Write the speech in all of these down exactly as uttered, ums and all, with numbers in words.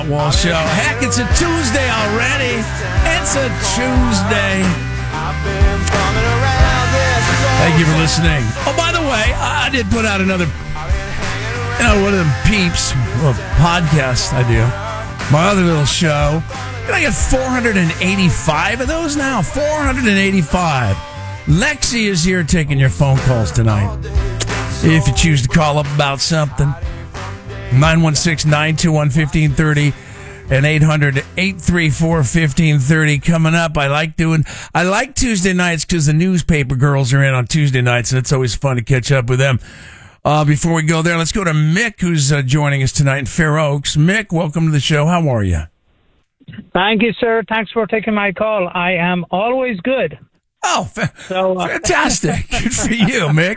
Wall Show. Heck, it's a Tuesday already. It's a Tuesday. Thank you for listening. Oh, by the way, I did put out another, you know, one of them peeps, well, podcast I do. My other little show. And I got four hundred eighty-five of those now. four hundred eighty-five. Lexi is here taking your phone calls tonight. If you choose to call up about something. nine one six, nine two one, one five three zero and eight hundred, eight three four, one five three zero. Coming up, I like doing, I like Tuesday nights because the newspaper girls are in on Tuesday nights, and it's always fun to catch up with them. Uh, before we go there, let's go to Mick, who's uh, joining us tonight in Fair Oaks. Mick, welcome to the show. How are you? Thank you, sir. Thanks for taking my call. I am always good. Oh, fa- so, uh, fantastic. Good for you, Mick.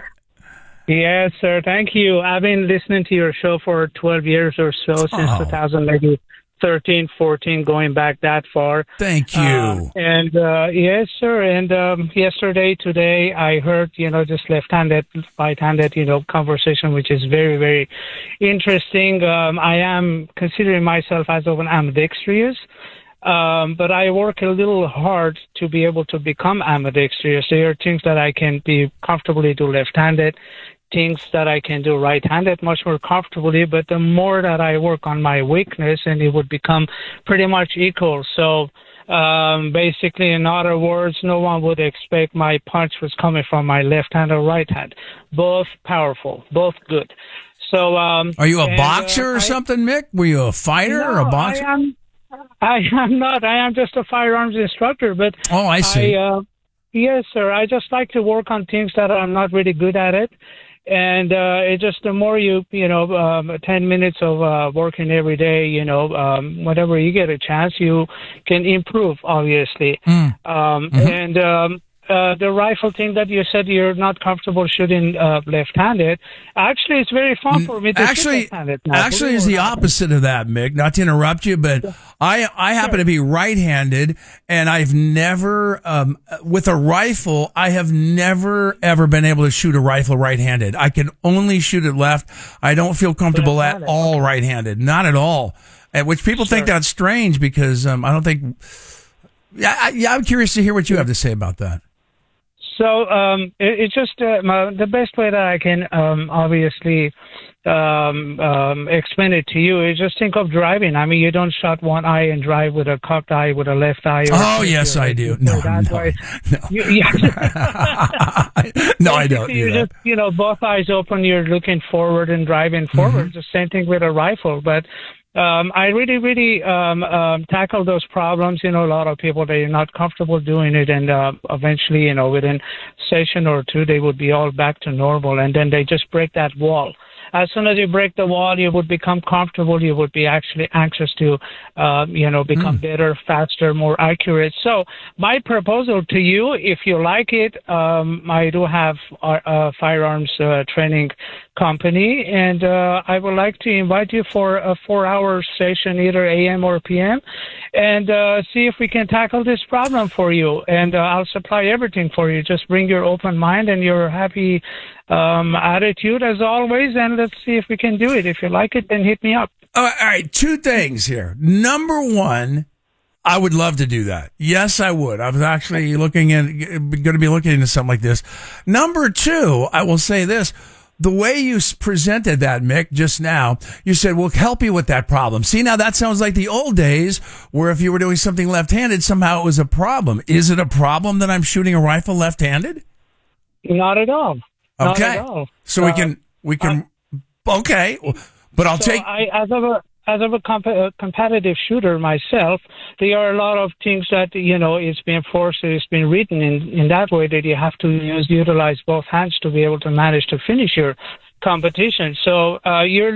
Yes, sir. Thank you. I've been listening to your show for twelve years or so, since Oh. two thousand, maybe thirteen, fourteen, going back that far. Thank you. Uh, and, uh, yes, sir. And um, yesterday, today, I heard, you know, just left-handed, right-handed, you know, conversation, which is very, very interesting. Um, I am considering myself as of an ambidextrous. Um, but I work a little hard to be able to become ambidextrous. There are things that I can be comfortably do left-handed, things that I can do right-handed much more comfortably, but the more that I work on my weakness, and it would become pretty much equal. So um, basically, in other words, no one would expect my punch was coming from my left hand or right hand. Both powerful, both good. So um, Are you a and, boxer uh, or I, something, Mick? Were you a fighter no, or a boxer? I am, I am not. I am just a firearms instructor, but Oh, I see. I, uh, yes, sir. I just like to work on things that I'm not really good at it. And uh, it just, the more you, you know, um, ten minutes of uh, working every day, you know, um, whenever you get a chance, you can improve, obviously. Mm. Um, Mhm. And um, uh, the rifle thing that you said you're not comfortable shooting uh, left-handed, actually, it's very fun for me to shoot Actually, left-handed now. actually, Believe is it or the not. opposite of that, Mick. Not to interrupt you, but I I happen to be right-handed, and I've never, um, with a rifle, I have never ever been able to shoot a rifle right-handed. I can only shoot it left. I don't feel comfortable at Left-handed. all right-handed, not at all. And which people think Sure. that's strange because um, I don't think. Yeah, I, yeah, I'm curious to hear what you have to say about that. So um, it, it's just uh, my, the best way that I can um, obviously um, um, explain it to you is just think of driving. I mean, you don't shut one eye and drive with a cocked eye with a left eye. Or Oh yes, I do. No, that no, way. no. You, yeah. no, I don't you do that. just, you know, both eyes open, you're looking forward and driving forward. Mm-hmm. The same thing with a rifle. But um, I really, really um, um, tackle those problems. You know, a lot of people, they're not comfortable doing it. And uh, eventually, you know, within session or two, they would be all back to normal. And then they just break that wall. As soon as you break the wall, you would become comfortable. You would be actually anxious to, uh, you know, become Mm. better, faster, more accurate. So my proposal to you, if you like it, um, I do have a, a firearms uh, training company, and uh, I would like to invite you for a four-hour session, either A M or P M, and uh, see if we can tackle this problem for you. And uh, I'll supply everything for you. Just bring your open mind and your happy um, attitude as always, and let's see if we can do it. If you like it, then hit me up. All right, all right, two things here. Number one, I would love to do that. Yes, I would. I was actually looking at, going to be looking into something like this. Number two, I will say this. The way you s- presented that, Mick, just now, you said, we'll help you with that problem. See, now that sounds like the old days where if you were doing something left-handed, somehow it was a problem. Is it a problem that I'm shooting a rifle left-handed? Not at all. Not Okay. at all. So we Uh, can, we can, okay, but I'll So take, I, as of a as of a, comp- a competitive shooter myself, there are a lot of things that you know it's been forced, it's been written in in that way that you have to use utilize both hands to be able to manage to finish your competition. So uh, you're